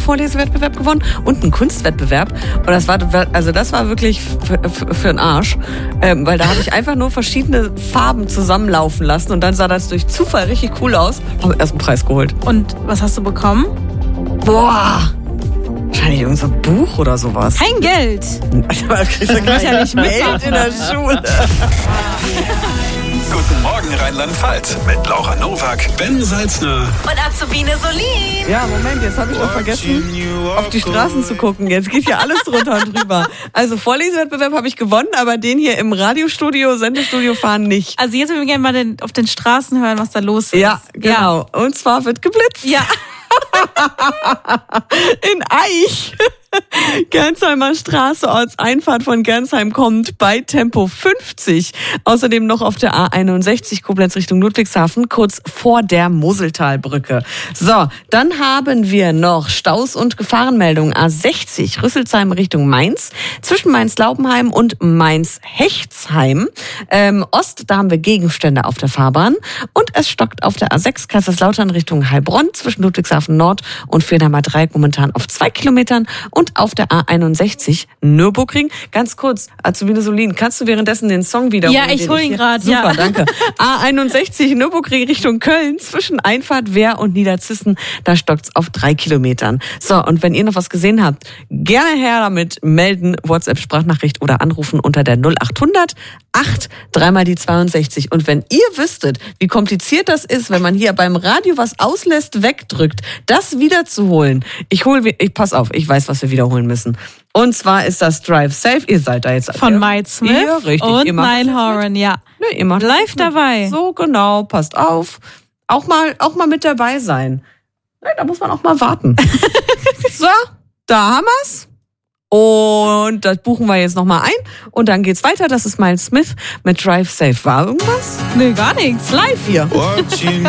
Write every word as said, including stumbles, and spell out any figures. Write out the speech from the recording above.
Vorlesewettbewerb gewonnen und einen Kunstwettbewerb. Und das war, also das war wirklich für, für, für den Arsch. Ähm, weil da habe ich einfach nur verschiedene Farben zusammenlaufen lassen und dann sah das durch Zufall richtig cool aus. Habe erst einen Preis geholt. Und was hast du bekommen? Boah! Wahrscheinlich irgend so ein Buch oder sowas. Kein Geld. Aber kriegst du gleich ja nicht Geld in der Schule. Guten Morgen Rheinland-Pfalz mit Laura Nowak, Ben Salzner und Azubine Solin. Ja, Moment, jetzt habe ich noch vergessen, auf die Straßen zu gucken. Jetzt geht hier alles drunter und drüber. Also Vorlesewettbewerb habe ich gewonnen, aber den hier im Radiostudio, Sendestudio fahren nicht. Also jetzt würden wir gerne mal den, auf den Straßen hören, was da los ist. Ja, genau. Ja. Und zwar wird geblitzt. Ja. In Eich. Gernsheimer Straße, Ortseinfahrt von Gernsheim kommt bei Tempo fünfzig. Außerdem noch auf der A einundsechzig Koblenz Richtung Ludwigshafen, kurz vor der Moseltalbrücke. So, dann haben wir noch Staus und Gefahrenmeldungen. A sechzig Rüsselsheim Richtung Mainz, zwischen Mainz-Laubenheim und Mainz-Hechtsheim. Ähm, Ost, da haben wir Gegenstände auf der Fahrbahn. Und es stockt auf der A sechs Kaiserslautern Richtung Heilbronn, zwischen Ludwigshafen Nord und Vierdamer Dreieck momentan auf zwei Kilometern. Und auf der A einundsechzig Nürburgring. Ganz kurz, Azubine Solin, kannst du währenddessen den Song wiederholen? Ja, ich hole ihn gerade. Super, ja. danke. A einundsechzig Nürburgring Richtung Köln, zwischen Einfahrt, Wehr und Niederzissen. Da stockt's auf drei Kilometern. So, und wenn ihr noch was gesehen habt, gerne her damit, melden, WhatsApp-Sprachnachricht oder anrufen unter der null acht hundert acht dreimal die zweiundsechzig. Und wenn ihr wüsstet, wie kompliziert das ist, wenn man hier beim Radio was auslässt, wegdrückt, das wiederzuholen. Ich hole, ich pass auf, ich weiß, was wir wiederholen müssen. Und zwar ist das Drive Safe. Ihr seid da jetzt von Mike Smith ja, richtig. und Niall Horan, ja. Ne, ihr macht live dabei. So genau, passt auf. Auch mal, auch mal mit dabei sein. Ne, da muss man auch mal warten. So, da haben wir's. Und das buchen wir jetzt nochmal ein. Und dann geht's weiter. Das ist Miles Smith mit Drive Safe. War irgendwas? Nee, gar nichts. Live hier.